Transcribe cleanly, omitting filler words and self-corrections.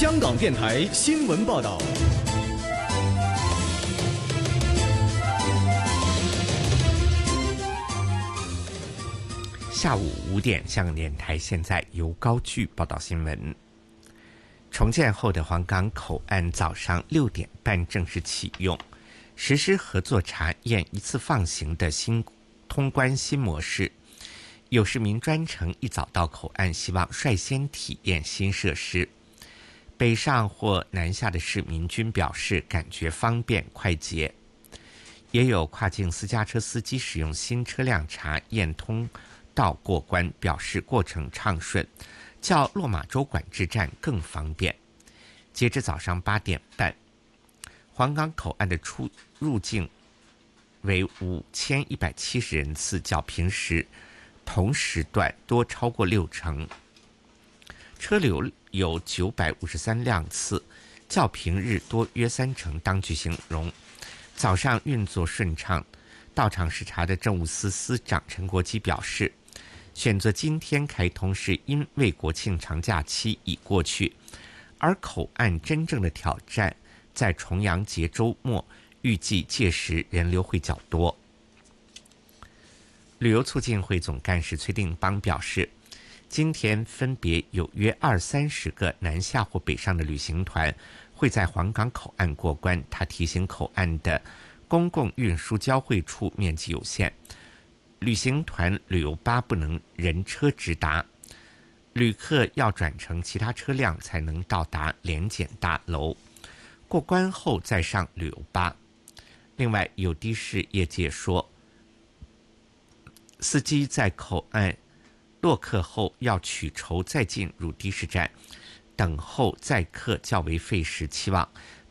香港电台新闻报道。 下午5点，香港电台现在由高炬报道新闻。重建后的黄冈口岸早上6点半正式启用，实施合作查验一次放行的新通关新模式。有市民专程一早到口岸，希望率先体验新设施。北上或南下的市民均表示感觉方便快捷。也有跨境私家车司机使用新车辆查验通道过关，表示过程畅顺，较落马洲管制站更方便。截至早上8点半，黄冈口岸的出入境为5170人次，较平时同时段多超过60%，车流有953辆次，较平日多约30%。当局形容早上运作顺畅。到场视察的政务司司长陈国基表示，选择今天开通是因为国庆长假期已过去，而口岸真正的挑战在重阳节周末，预计届时人流会较多。旅游促进会总干事崔定邦表示，今天分别有约20-30个南下或北上的旅行团会在黄冈口岸过关。他提醒口岸的公共运输交汇处面积有限，旅行团旅游巴不能人车直达，旅客要转乘其他车辆才能到达联检大楼，过关后再上旅游巴。另外，有的士业界说，司机在口岸落客后要取酬再进入的士站，等候载客较为费时，期望